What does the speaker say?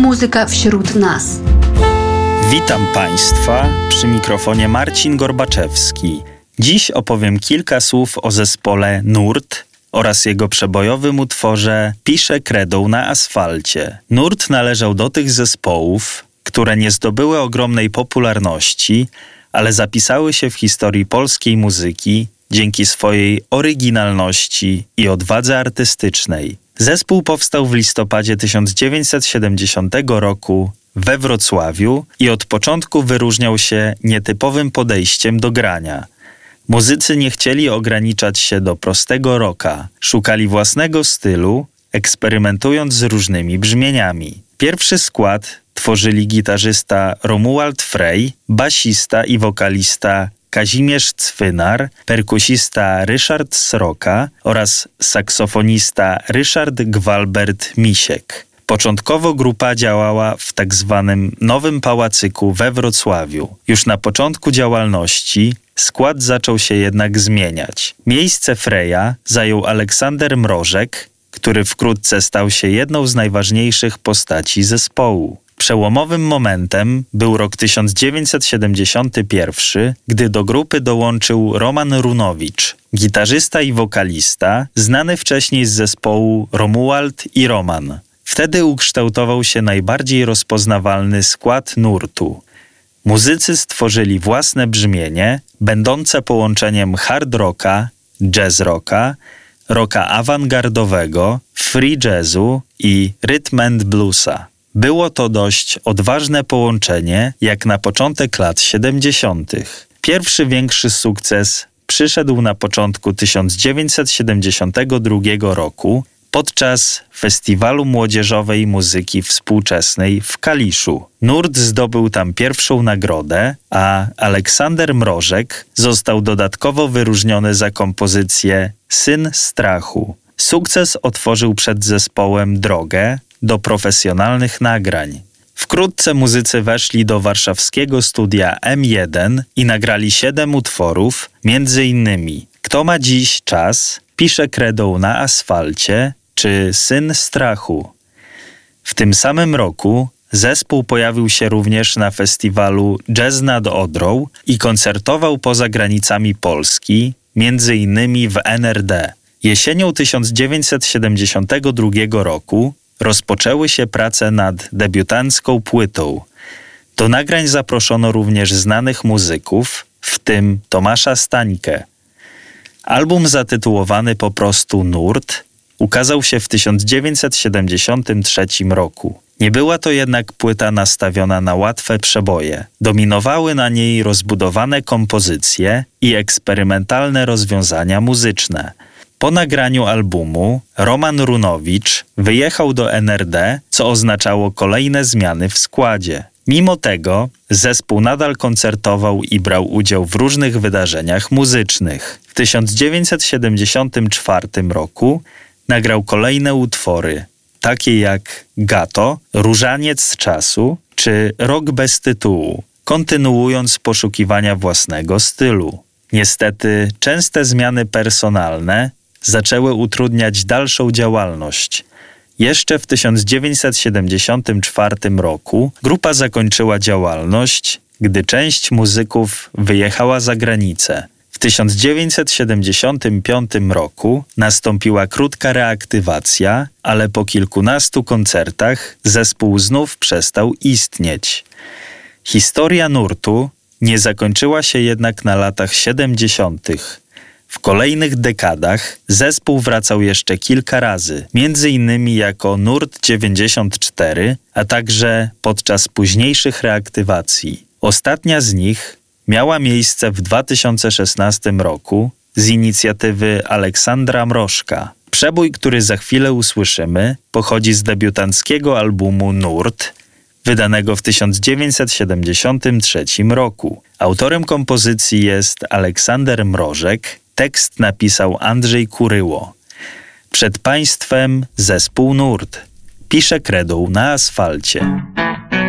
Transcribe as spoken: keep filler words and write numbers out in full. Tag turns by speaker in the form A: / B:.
A: Muzyka wśród nas.
B: Witam Państwa, przy mikrofonie Marcin Gorbaczewski. Dziś opowiem kilka słów o zespole Nurt oraz jego przebojowym utworze Piszę kredą na asfalcie. Nurt należał do tych zespołów, które nie zdobyły ogromnej popularności, ale zapisały się w historii polskiej muzyki dzięki swojej oryginalności i odwadze artystycznej. Zespół powstał w listopadzie tysiąc dziewięćset siedemdziesiątego roku we Wrocławiu i od początku wyróżniał się nietypowym podejściem do grania. Muzycy nie chcieli ograniczać się do prostego rocka, szukali własnego stylu, eksperymentując z różnymi brzmieniami. Pierwszy skład tworzyli gitarzysta Romuald Frey, basista i wokalista Kazimierz Cwynar, perkusista Ryszard Sroka oraz saksofonista Ryszard Gwalbert Misiek. Początkowo grupa działała w tak zwanym Nowym Pałacyku we Wrocławiu. Już na początku działalności skład zaczął się jednak zmieniać. Miejsce Freya zajął Aleksander Mrożek, który wkrótce stał się jedną z najważniejszych postaci zespołu. Przełomowym momentem był rok tysiąc dziewięćset siedemdziesiąty pierwszy, gdy do grupy dołączył Roman Runowicz, gitarzysta i wokalista, znany wcześniej z zespołu Romuald i Roman. Wtedy ukształtował się najbardziej rozpoznawalny skład Nurtu. Muzycy stworzyli własne brzmienie, będące połączeniem hard rocka, jazz rocka, rocka awangardowego, free jazzu i rhythm and bluesa. Było to dość odważne połączenie, jak na początek lat siedemdziesiątych. Pierwszy większy sukces przyszedł na początku tysiąc dziewięćset siedemdziesiątego drugiego roku podczas Festiwalu Młodzieżowej Muzyki Współczesnej w Kaliszu. Nurt zdobył tam pierwszą nagrodę, a Aleksander Mrożek został dodatkowo wyróżniony za kompozycję Syn Strachu. Sukces otworzył przed zespołem drogę do profesjonalnych nagrań. Wkrótce muzycy weszli do warszawskiego studia M jeden i nagrali siedem utworów, między innymi Kto ma dziś czas, Piszę kredą na asfalcie czy Syn Strachu. W tym samym roku zespół pojawił się również na festiwalu Jazz nad Odrą i koncertował poza granicami Polski, między innymi w N R D. Jesienią tysiąc dziewięćset siedemdziesiątego drugiego roku rozpoczęły się prace nad debiutancką płytą. Do nagrań zaproszono również znanych muzyków, w tym Tomasza Stańkę. Album zatytułowany po prostu Nurt ukazał się w tysiąc dziewięćset siedemdziesiątym trzecim roku. Nie była to jednak płyta nastawiona na łatwe przeboje. Dominowały na niej rozbudowane kompozycje i eksperymentalne rozwiązania muzyczne. Po nagraniu albumu Roman Runowicz wyjechał do N R D, co oznaczało kolejne zmiany w składzie. Mimo tego zespół nadal koncertował i brał udział w różnych wydarzeniach muzycznych. W tysiąc dziewięćset siedemdziesiątym czwartym roku nagrał kolejne utwory, takie jak Gato, Różaniec z czasu czy Rok bez tytułu, kontynuując poszukiwania własnego stylu. Niestety częste zmiany personalne zaczęły utrudniać dalszą działalność. Jeszcze w tysiąc dziewięćset siedemdziesiątym czwartym roku grupa zakończyła działalność, gdy część muzyków wyjechała za granicę. W tysiąc dziewięćset siedemdziesiątym piątym roku nastąpiła krótka reaktywacja, ale po kilkunastu koncertach zespół znów przestał istnieć. Historia Nurtu nie zakończyła się jednak na latach siedemdziesiątych. W kolejnych dekadach zespół wracał jeszcze kilka razy, między innymi jako Nurt dziewięćdziesiąt cztery, a także podczas późniejszych reaktywacji. Ostatnia z nich miała miejsce w dwa tysiące szesnastym roku z inicjatywy Aleksandra Mrożka. Przebój, który za chwilę usłyszymy, pochodzi z debiutanckiego albumu Nurt, wydanego w tysiąc dziewięćset siedemdziesiątym trzecim roku. Autorem kompozycji jest Aleksander Mrożek, tekst napisał Andrzej Kuryło. Przed Państwem zespół Nurt. Piszę kredą na asfalcie.